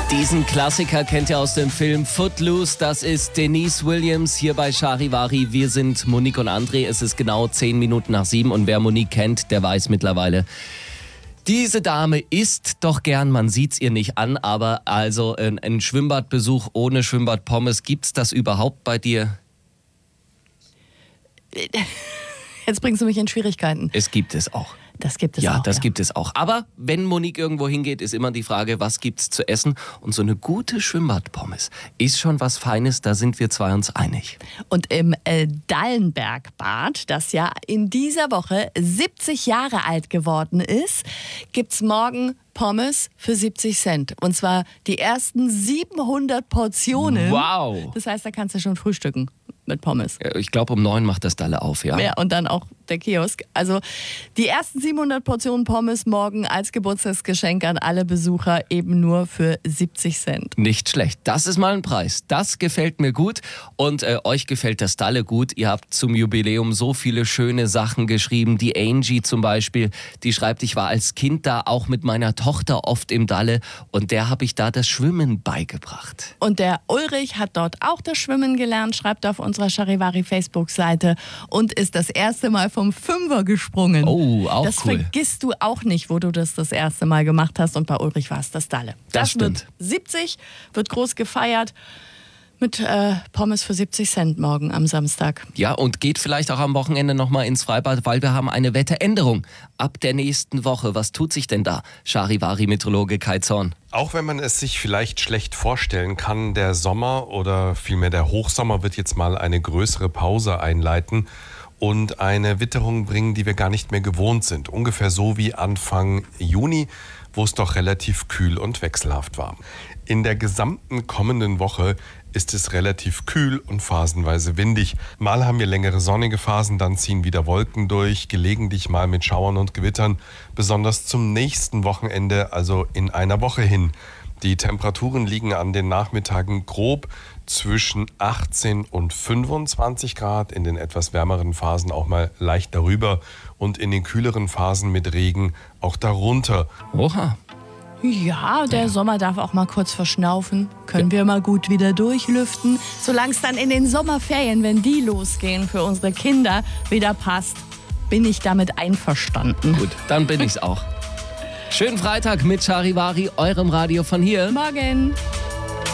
Diesen Klassiker kennt ihr aus dem Film Footloose. Das ist Denise Williams hier bei Charivari. Wir sind Monique und André. Es ist genau 10 Minuten nach 7 und wer Monique kennt, der weiß mittlerweile, diese Dame isst doch gern, man sieht's ihr nicht an, aber also ein Schwimmbadbesuch ohne Schwimmbadpommes, gibt's das überhaupt bei dir? Jetzt bringst du mich in Schwierigkeiten. Es gibt es auch. Das gibt es ja, auch. Das gibt es auch. Aber wenn Monique irgendwo hingeht, ist immer die Frage, was gibt's zu essen? Und so eine gute Schwimmbadpommes ist schon was Feines, da sind wir zwei uns einig. Und im Dallenbergbad, das ja in dieser Woche 70 Jahre alt geworden ist, gibt's morgen Pommes für 70 Cent. Und zwar die ersten 700 Portionen. Wow! Das heißt, da kannst du schon frühstücken mit Pommes. Ich glaube, um 9 macht das Dalle auf, ja. Ja, und dann auch der Kiosk. Also die ersten 700 Portionen Pommes morgen als Geburtstagsgeschenk an alle Besucher eben nur für 70 Cent. Nicht schlecht. Das ist mal ein Preis. Das gefällt mir gut und euch gefällt das Dalle gut. Ihr habt zum Jubiläum so viele schöne Sachen geschrieben. Die Angie zum Beispiel, die schreibt, ich war als Kind da auch mit meiner Tochter oft im Dalle und der habe ich da das Schwimmen beigebracht. Und der Ulrich hat dort auch das Schwimmen gelernt, schreibt auf unserer Charivari Facebook-Seite und ist das erste Mal vom Fünfer gesprungen. Oh, auch das cool. Das vergisst du auch nicht, wo du das erste Mal gemacht hast. Und bei Ulrich war es das Dalle. Das stimmt. Wird 70, wird groß gefeiert mit Pommes für 70 Cent morgen am Samstag. Ja, und geht vielleicht auch am Wochenende nochmal ins Freibad, weil wir haben eine Wetteränderung ab der nächsten Woche. Was tut sich denn da? Charivari-Meteorologe Kai Zorn. Auch wenn man es sich vielleicht schlecht vorstellen kann, der Sommer oder vielmehr der Hochsommer wird jetzt mal eine größere Pause einleiten und eine Witterung bringen, die wir gar nicht mehr gewohnt sind. Ungefähr so wie Anfang Juni, wo es doch relativ kühl und wechselhaft war. In der gesamten kommenden Woche ist es relativ kühl und phasenweise windig. Mal haben wir längere sonnige Phasen, dann ziehen wieder Wolken durch, gelegentlich mal mit Schauern und Gewittern, besonders zum nächsten Wochenende, also in einer Woche hin. Die Temperaturen liegen an den Nachmittagen grob zwischen 18 und 25 Grad, in den etwas wärmeren Phasen auch mal leicht darüber und in den kühleren Phasen mit Regen auch darunter. Oha. Ja, der Sommer darf auch mal kurz verschnaufen. Können wir mal gut wieder durchlüften. Solange es dann in den Sommerferien, wenn die losgehen, für unsere Kinder wieder passt, bin ich damit einverstanden. Gut, dann bin ich's auch. Schönen Freitag mit Charivari, eurem Radio von hier. Morgen.